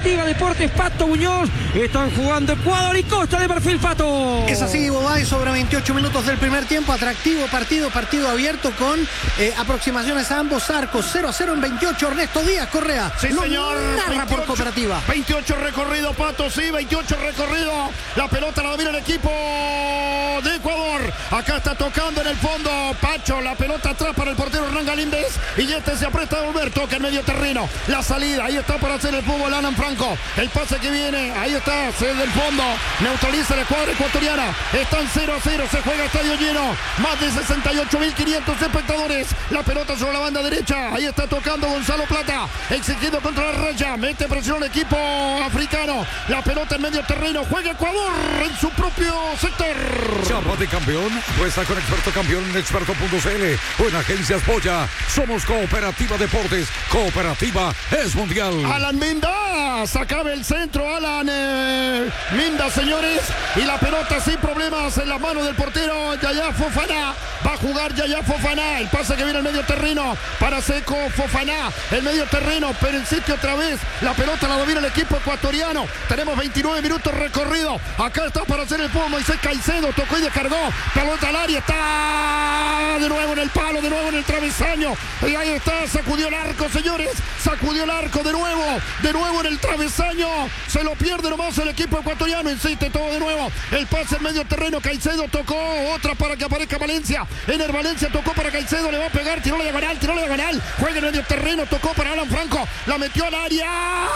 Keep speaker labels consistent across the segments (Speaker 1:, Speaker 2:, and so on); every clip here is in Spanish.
Speaker 1: Cooperativa Deportes Pato Muñoz. Están jugando Ecuador y Costa de Marfil, Pato.
Speaker 2: Es así, Bobay, sobre 28 minutos del primer tiempo. Atractivo partido abierto con aproximaciones a ambos arcos. 0-0 en 28. Ernesto Díaz Correa.
Speaker 3: Sí, señor.
Speaker 2: Narra por Cooperativa.
Speaker 3: 28 recorrido, Pato, sí, 28 recorrido. La pelota la domina el equipo de Ecuador. Acá está tocando en el fondo Pacho. La pelota atrás para el portero Hernán Galíndez. Y este se aprieta a volver. Toca en medio terreno. La salida. Ahí está para hacer el fútbol Alan Franco. El pase que viene. Ahí está. Desde el fondo. Neutraliza la escuadra ecuatoriana. Están 0-0. Se juega estadio lleno. Más de 68.500 espectadores. La pelota sobre la banda derecha. Ahí está tocando Gonzalo Plata. Exigiendo contra la raya. Mete presión el equipo africano. La pelota en medio terreno. Juega Ecuador en su propio sector.
Speaker 4: Chapa de campeón. Apuesta con Experto Campeón en experto.cl o en Agencias Polla. Somos Cooperativa Deportes. Cooperativa es mundial.
Speaker 3: Alan Minda. Sacaba el centro. Alan Minda, señores. Y la pelota sin problemas en las manos del portero Yaya Fofana. Va a jugar Yaya Fofana. El pase que viene al medio terreno para Seco Fofana. El medio terreno, pero en sitio otra vez. La pelota la domina el equipo ecuatoriano. Tenemos 29 minutos recorrido. Acá está para hacer el fútbol Moisés Caicedo. Tocó y descargó. Pelota al área. Está de nuevo en el palo, de nuevo en el travesaño. Y ahí está. Sacudió el arco, señores. Sacudió el arco de nuevo. De nuevo en el travesaño. Se lo pierde nomás el equipo ecuatoriano. Insiste todo de nuevo. El pase en medio terreno. Caicedo tocó. Otra para que aparezca Valencia. Ener Valencia tocó para Caicedo. Le va a pegar. Tiró la diagonal. Juega en medio terreno. Tocó para Alan Franco. La metió al área.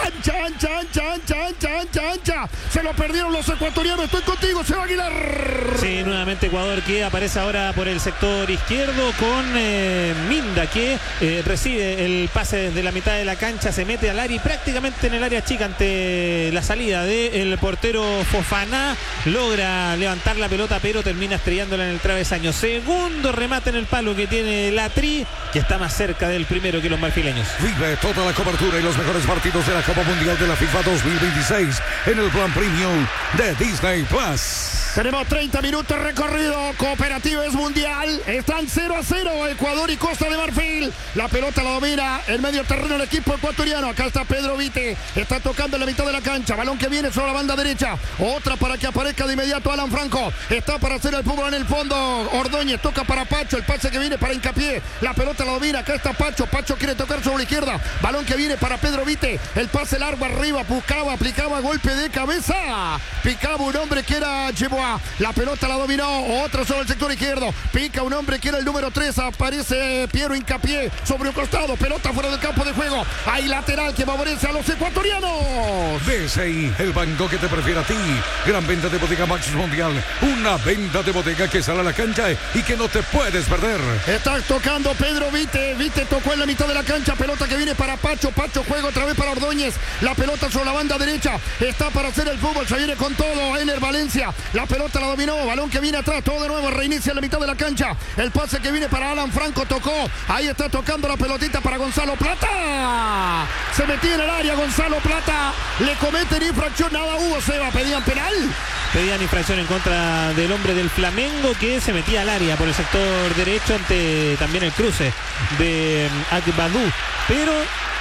Speaker 3: Ancha. Se lo perdieron los ecuatorianos. Estoy contigo, Seba Aguilar.
Speaker 5: Sí, nuevamente Ecuador que aparece ahora por el sector izquierdo con Minda que recibe el pase desde la mitad de la cancha, se mete al área y prácticamente en el área chica ante la salida del portero Fofana logra levantar la pelota pero termina estrellándola en el travesaño. Segundo remate en el palo que tiene Latri, que está más cerca del primero que los marfileños.
Speaker 4: Vive toda la cobertura y los mejores partidos de la Copa Mundial de la FIFA 2026 en el plan premium de Disney Plus.
Speaker 3: Tenemos 30 minutos recorrido. Cooperativa es mundial. Están 0-0 Ecuador y Costa de Marfil. La pelota la domina en medio terreno el equipo ecuatoriano. Acá está Pedro Vite. Está tocando en la mitad de la cancha. Balón que viene sobre la banda derecha. Otra para que aparezca de inmediato Alan Franco. Está para hacer el fútbol en el fondo. Ordóñez toca para Pacho. El pase que viene para Hincapié. La pelota la domina. Acá está Pacho. Pacho quiere tocar sobre la izquierda. Balón que viene para Pedro Vite. El pase largo arriba. Buscaba, aplicaba golpe de cabeza. Picaba un hombre que era Jeboa. La pelota la dominó. Otra sobre el sector izquierdo. Pica un hombre que era el número 3. Aparece Piero Hincapié sobre un costado. Pelota fuera del campo de juego. Hay lateral que favorece a los ecuatorianos.
Speaker 4: DCI, el banco que te prefiere a ti. Gran venta de bodega Maxus Mundial. Una venta de bodega que sale a la cancha y que no te puedes perder.
Speaker 3: Está tocando Pedro Vite. Vite tocó en la mitad de la cancha. Pelota que viene para Pacho. Pacho juega otra vez para Ordóñez. La pelota sobre la banda derecha. Está para hacer el fútbol. Se viene con todo. Ener Valencia. La pelota la dominó. Balón que viene atrás. Todo de nuevo. Reinicia en la mitad de la cancha. El pase que viene para Alan Franco. Tocó. Ahí está tocando la pelotita para Gonzalo Plata. Se metió en el área Gonzalo Plata. Le cometen infracción. Nada hubo, Seba. Pedían penal.
Speaker 5: Pedían infracción en contra del hombre del Flamengo que se metía al área por el sector derecho ante también el cruce de Agbadou. Pero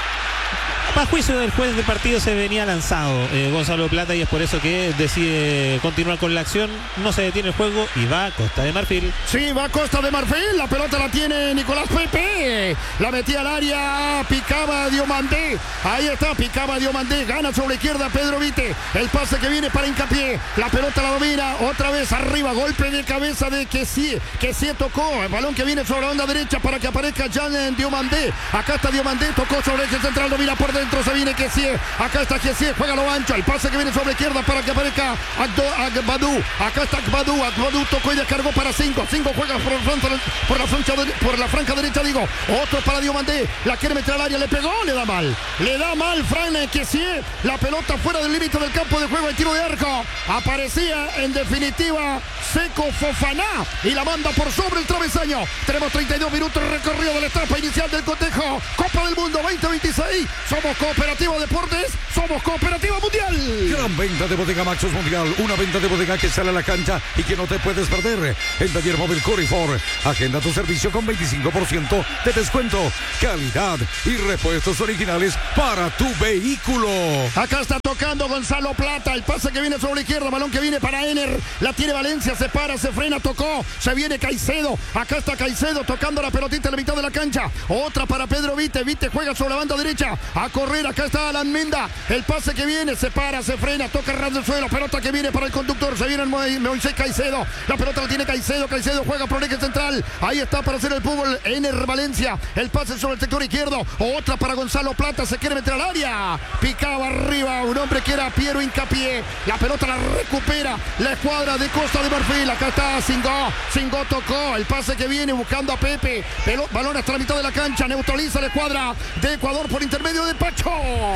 Speaker 5: a juicio del juez del partido se venía lanzado Gonzalo Plata y es por eso que decide continuar con la acción. No se detiene el juego y va a Costa de Marfil.
Speaker 3: Sí, va a Costa de Marfil. La pelota la tiene Nicolás Pepe. La metía al área. Picaba Diomandé. Ahí está, picaba Diomandé. Gana sobre la izquierda Pedro Vite. El pase que viene para Hincapié. La pelota la domina. Otra vez arriba. Golpe de cabeza de Kessie. Kessie tocó. El balón que viene sobre la onda derecha para que aparezca Jean Diomandé. Acá está Diomandé. Tocó sobre el eje central. Domina por dentro. Se viene Kessie. Acá está Kessie. Juega lo ancho. El pase que viene sobre la izquierda para que aparezca Agbadou. Acá está Agbadou. Agbadou tocó y descargó para 5. 5 juega por la franja derecha, digo. Otro para Diomandé. La quiere meter al área. Le pegó. Le da mal. Le da mal Fran Kessie. La pelota fuera del límite del campo de juego. El tiro de arco. Aparecía en definitiva Seco Fofana. Y la manda por sobre el travesaño. Tenemos 32 minutos recorrido de la etapa inicial del cotejo. Copa del Mundo 2026. Somos Cooperativa Deportes. Somos Cooperativa Mundial.
Speaker 4: Gran venta de bodega Maxus Mundial. Una venta de bodega que sale a la cancha y que no te puedes perder. El taller móvil Corifor. Agenda tu servicio con 25% de descuento. Calidad y repuestos originales para tu vehículo.
Speaker 3: Acá está tocando Gonzalo Plata. El pase que viene sobre la izquierda. Balón que viene para Ener. La tiene Valencia. Se para, se frena, tocó. Se viene Caicedo. Acá está Caicedo tocando la pelotita en la mitad de la cancha. Otra para Pedro Vite. Vite juega sobre la banda derecha. A correr. Acá está Alan Minda. El pase que viene. Se para, se frena. Toca ras del suelo. Pelota que viene para el conductor. Se viene Moisés Caicedo. La pelota la tiene Caicedo. Caicedo juega por el eje central. Ahí está para hacer el fútbol. Ener Valencia. El pase sobre el sector izquierdo. Otra para Gonzalo Plata. Se quiere meter al área. Picaba arriba. Un hombre que era Piero Hincapié. La pelota la recupera la escuadra de Costa de Marfil. Acá está Singó. Singó tocó. El pase que viene buscando a Pepe. Balón hasta la mitad de la cancha. Neutraliza la escuadra de Ecuador por intermedio de Pacho.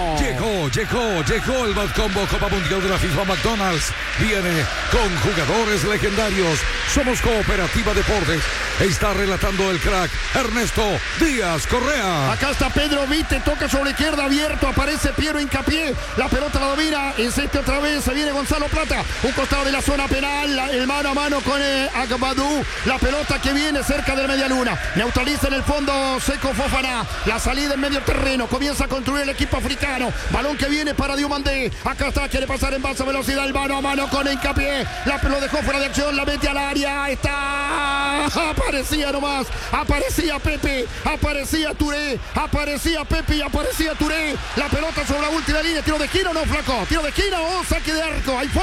Speaker 4: Llegó el Bad Combo Copa Mundial de la FIFA McDonald's. Viene con jugadores legendarios. Somos Cooperativa Deportes. Está relatando el crack Ernesto Díaz Correa.
Speaker 3: Acá está Pedro Vite. Toca sobre la izquierda abierto. Aparece Piero Hincapié. La pelota la domina. Insiste otra vez. Se viene Gonzalo Plata. Un costado de la zona penal. El mano a mano con Agbadou. La pelota que viene cerca de la media luna. Neutraliza en el fondo Seko Fofana. La salida en medio terreno. Comienza a construir el equipo africano. Balón que viene para Diomandé. Acá está. Quiere pasar en baja velocidad. El mano a mano con Hincapié. Lo dejó fuera de acción. La mete al área. Está. Aparecía nomás. Aparecía Pepe. Aparecía Touré. Aparecía Pepe y aparecía Touré. La pelota sobre la última línea. Tiro de esquina o no, flaco. Tiro de esquina o saque de arco. Hay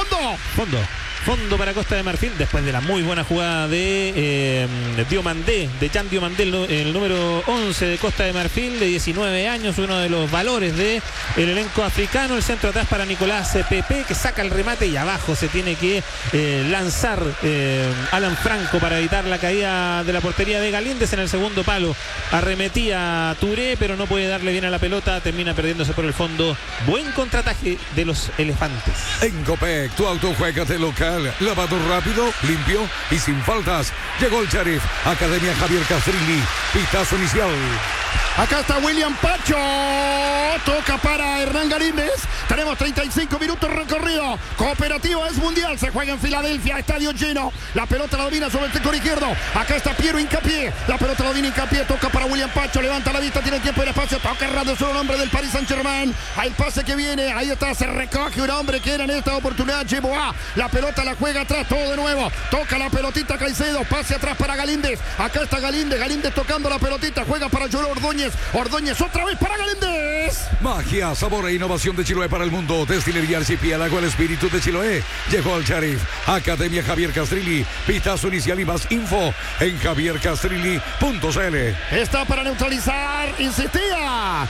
Speaker 5: Fondo para Costa de Marfil después de la muy buena jugada de Diomandé, de Jan Diomandé, el número 11 de Costa de Marfil, de 19 años, uno de los valores del elenco africano. El centro atrás para Nicolás Pepe, que saca el remate y abajo se tiene que lanzar Alan Franco para evitar la caída de la portería de Galíndez. En el segundo palo arremetía Touré, pero no puede darle bien a la pelota, termina perdiéndose por el fondo. Buen contraataque de los elefantes.
Speaker 4: En Copec, tu auto juega de local. Lavado rápido, limpio y sin faltas. Llegó el Sheriff. Academia Javier Castrilli. Pitazo inicial.
Speaker 3: Acá está William Pacho. Toca para Hernán Galíndez. Tenemos 35 minutos recorrido. Cooperativa es mundial. Se juega en Filadelfia. Estadio lleno. La pelota la domina sobre el sector izquierdo. Acá está Piero Hincapié. La pelota la domina Hincapié. Toca para William Pacho. Levanta la vista. Tiene el tiempo y el espacio. Toca errado solo el hombre del Paris Saint-Germain. Hay el pase que viene. Ahí está. Se recoge un hombre que era en esta oportunidad Yeboah. La pelota la juega atrás. Todo de nuevo. Toca la pelotita Caicedo. Pase atrás para Galíndez. Acá está Galíndez. Galíndez tocando la pelotita. Juega para Joel Ordóñez. Ordóñez otra vez para Galíndez.
Speaker 4: Magia, sabor e innovación de Chiloé para el mundo. Destilería Archipiélago, el espíritu de Chiloé. Llegó el Sheriff. Academia Javier Castrilli. Pitazo inicial y más info en javiercastrilli.cl.
Speaker 3: Está para neutralizar. Insistía.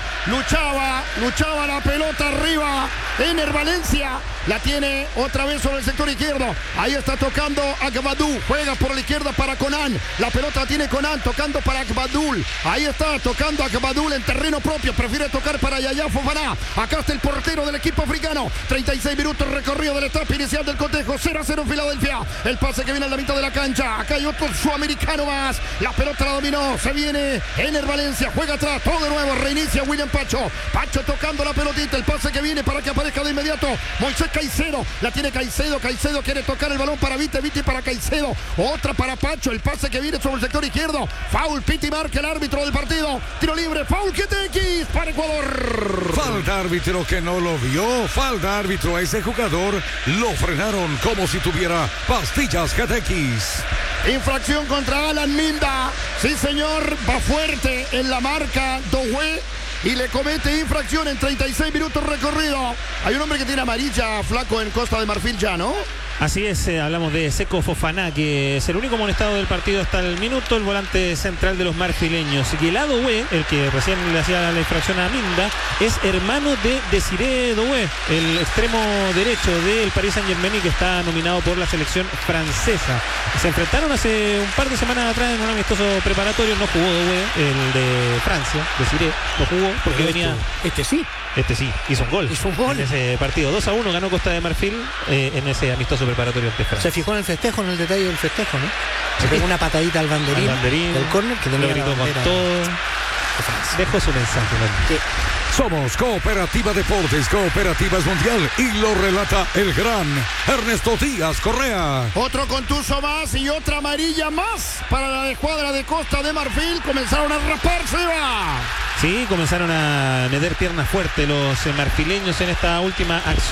Speaker 3: Luchaba la pelota arriba. Ener Valencia. La tiene otra vez sobre el sector izquierdo. Ahí está tocando Agbadou. Juega por la izquierda para Conan. La pelota la tiene Conan tocando para Agbadou. Ahí está tocando Agbadou en terreno propio. Prefiere tocar para Yaya Fofana. Acá está el portero del equipo africano. 36 minutos recorrido de la etapa inicial del cotejo. 0-0 en Filadelfia. El pase que viene a la mitad de la cancha. Acá hay otro sudamericano más. La pelota la dominó. Se viene Ener Valencia. Juega atrás. Todo de nuevo. Reinicia William Pacho. Pacho tocando la pelotita. El pase que viene para que aparezca de inmediato Moisés Caicedo. La tiene Caicedo. Caicedo quiere tocar el balón para Vite. Vite para Caicedo. Otra para Pacho. El pase que viene sobre el sector izquierdo. Foul. Piti marca el árbitro del partido. Tiro libre. Foul GTX para Ecuador.
Speaker 4: Falta árbitro que no lo vio. Falta árbitro a ese jugador. Lo frenaron como si tuviera pastillas GTX.
Speaker 3: Infracción contra Alan Minda. Sí, señor. Va fuerte en la marca Doué. Y le comete infracción en 36 minutos recorrido. Hay un hombre que tiene amarilla, flaco, en Costa de Marfil ya, ¿no?
Speaker 5: Así es, hablamos de Seko Fofana, que es el único amonestado del partido hasta el minuto, el volante central de los marfileños. Y el Doué, el que recién le hacía la infracción a Minda, es hermano de Desiré Doué, el extremo derecho del Paris Saint-Germain y que está nominado por la selección francesa. Se enfrentaron hace un par de semanas atrás en un amistoso preparatorio. No jugó Doué, el de Francia, Desiré, no jugó porque venía...
Speaker 2: Este sí.
Speaker 5: Este sí, hizo un gol. En ese partido. 2-1 ganó Costa de Marfil en ese amistoso preparatorio de Francia.
Speaker 2: Se fijó en el festejo, en el detalle del festejo, ¿no? Se pegó una patadita al banderín del córner que tenía
Speaker 5: lo gritó con todo. Dejó su mensaje.
Speaker 2: Sí.
Speaker 4: Somos Cooperativa Deportes, Cooperativa es mundial y lo relata el gran Ernesto Díaz Correa.
Speaker 3: Otro contuso más y otra amarilla más para la escuadra de Costa de Marfil. Comenzaron a rasparse.
Speaker 5: Sí, comenzaron a meter piernas fuertes los marfileños en esta última acción.